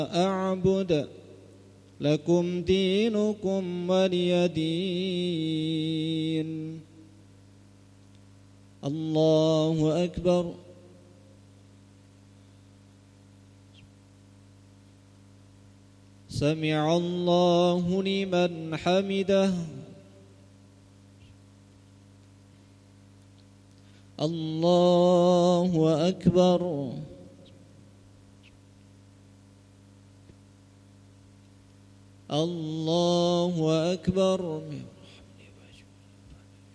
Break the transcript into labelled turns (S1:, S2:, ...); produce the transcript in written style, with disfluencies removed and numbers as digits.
S1: أعبد لكم دينكم ولي دين. الله أكبر. سمع الله لمن حمده. الله أكبر. الله أكبر.